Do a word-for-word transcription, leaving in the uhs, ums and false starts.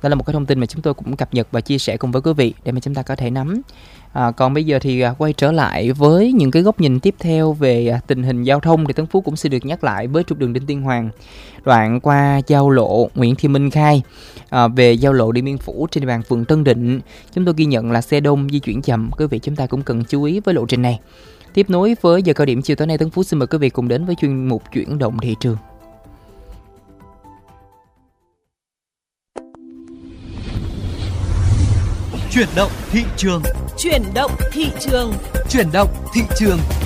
Đó là một cái thông tin mà chúng tôi cũng cập nhật và chia sẻ cùng với quý vị để mà chúng ta có thể nắm. À, còn bây giờ thì à, quay trở lại với những cái góc nhìn tiếp theo về à, tình hình giao thông thì Tân Phú cũng sẽ được nhắc lại với trục đường Đinh Tiên Hoàng, đoạn qua giao lộ Nguyễn Thị Minh Khai à, về giao lộ Điện Biên Phủ trên địa bàn phường Tân Định. Chúng tôi ghi nhận là xe đông di chuyển chậm, quý vị chúng ta cũng cần chú ý với lộ trình này. Tiếp nối với giờ cao điểm chiều tối nay, Tân Phú xin mời quý vị cùng đến với chuyên mục chuyển động thị trường. Chuyển động thị trường. Chuyển động thị trường. Chuyển động thị trường.